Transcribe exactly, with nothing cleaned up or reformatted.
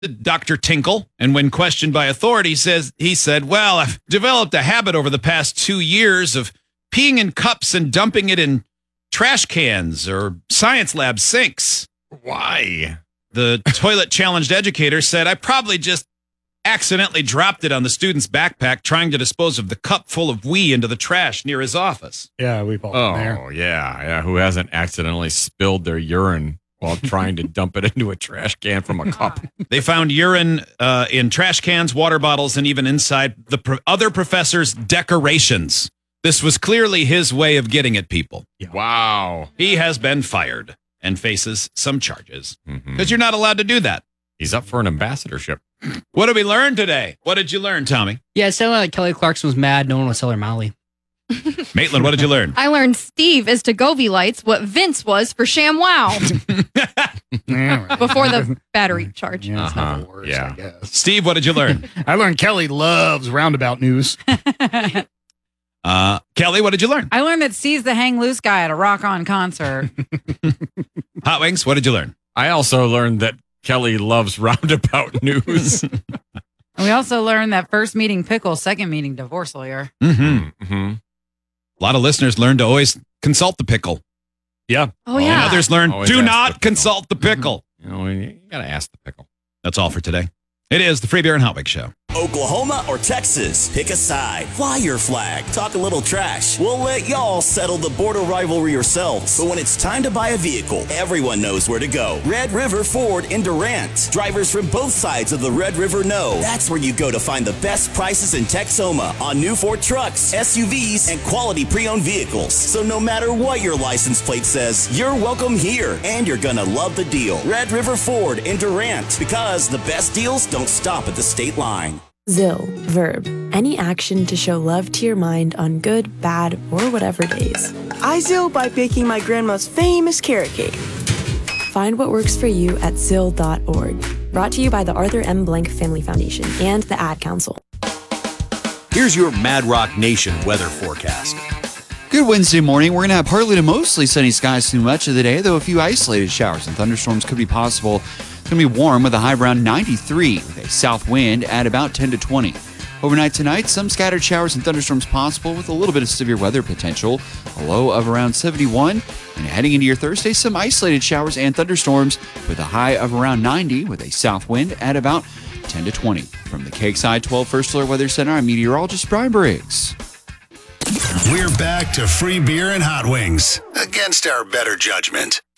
Doctor Tinkle. And when questioned by authorities, says he said, well, I've developed a habit over the past two years of peeing in cups and dumping it in trash cans or science lab sinks. Why? The toilet-challenged educator said, I probably just accidentally dropped it on the student's backpack trying to dispose of the cup full of wee into the trash near his office. Yeah, we've all Oh, been there. yeah, yeah. Who hasn't accidentally spilled their urine while trying to dump it into a trash can from a cup? They found urine uh, in trash cans, water bottles, and even inside the pro- other professor's decorations. This was clearly his way of getting at people. Wow. He has been fired and faces some charges because Mhm. you're not allowed to do that. He's up for an ambassadorship. What did we learn today? What did you learn, Tommy? Yeah, it sounded like Kelly Clarkson was mad. No one would sell her Molly. Maitland, what did you learn? I learned Steve is to Govee Lights what Vince was for ShamWow Yeah, right. before the battery charge. Yeah, it's Uh-huh. not the worst, Yeah. I guess. Steve, what did you learn? I learned Kelly loves roundabout news. Uh, Kelly, what did you learn? I learned that Steve's the hang loose guy at a rock on concert. Hot Wings, what did you learn? I also learned that Kelly loves roundabout news. And we also learned that first meeting pickle, second meeting divorce lawyer. Mm-hmm. hmm A lot of listeners learned to always consult the pickle. Yeah. Oh, And yeah. others learned Always do ask the not pickle. consult the pickle. You know, you gotta ask the pickle. That's all for today. It is the Free Beer and Hot Wings Show. Oklahoma or Texas? Pick a side. Fly your flag. Talk a little trash. We'll let y'all settle the border rivalry yourselves. But when it's time to buy a vehicle, everyone knows where to go. Red River Ford in Durant. Drivers from both sides of the Red River know that's where you go to find the best prices in Texoma on new Ford trucks, S U Vs, and quality pre-owned vehicles. So no matter what your license plate says, you're welcome here, and you're gonna love the deal. Red River Ford in Durant, because the best deals don't stop at the state line. Zill, verb, any action to show love to your mind on good, bad, or whatever days. I Zill by baking my grandma's famous carrot cake. Find what works for you at zill dot org. Brought to you by the Arthur M. Blank Family Foundation and the Ad Council. Here's your Mad Rock Nation weather forecast. Good Wednesday morning. We're going to have partly to mostly sunny skies through much of the day, though a few isolated showers and thunderstorms could be possible. It's going to be warm with a high around ninety-three with a south wind at about ten to twenty. Overnight tonight, some scattered showers and thunderstorms possible with a little bit of severe weather potential. A low of around seventy-one. And heading into your Thursday, some isolated showers and thunderstorms with a high of around ninety with a south wind at about ten to twenty. From the Cakeside twelve First Alert Weather Center, I'm meteorologist Brian Briggs. We're back to Free Beer and Hot Wings against our better judgment.